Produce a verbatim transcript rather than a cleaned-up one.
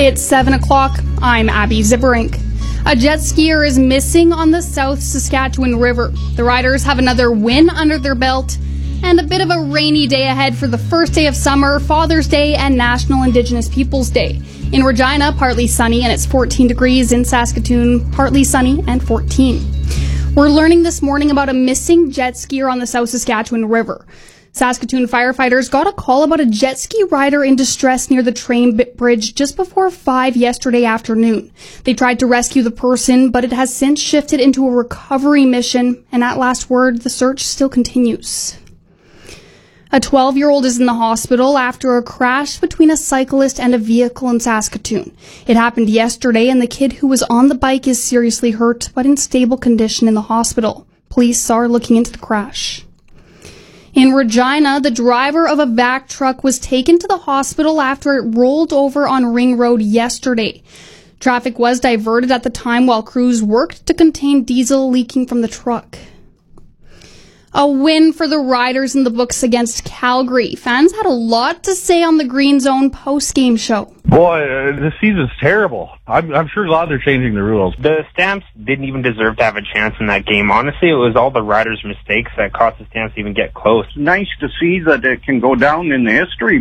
It's seven o'clock. I'm Abby Ziberink. A jet skier is missing on the South Saskatchewan River. The riders have another win under their belt and a bit of a rainy day ahead for the first day of summer, Father's Day, and National Indigenous Peoples Day. In Regina, partly sunny and it's fourteen degrees. In Saskatoon, partly sunny and fourteen. We're learning this morning about a missing jet skier on the South Saskatchewan River. Saskatoon firefighters got a call about a jet ski rider in distress near the train bridge just before five yesterday afternoon. They tried to rescue the person, but it has since shifted into a recovery mission, and at last word, the search still continues. A twelve-year-old is in the hospital after a crash between a cyclist and a vehicle in Saskatoon. It happened yesterday, and the kid who was on the bike is seriously hurt, but in stable condition in the hospital. Police are looking into the crash. In Regina, the driver of a vac truck was taken to the hospital after it rolled over on Ring Road yesterday. Traffic was diverted at the time while crews worked to contain diesel leaking from the truck. A win for the Riders in the books against Calgary. Fans had a lot to say on the Green Zone post-game show. Boy, uh, this season's terrible. I'm, I'm sure glad they're changing the rules. The Stamps didn't even deserve to have a chance in that game. Honestly, it was all the Riders' mistakes that cost the Stamps to even get close. Nice to see that it can go down in history.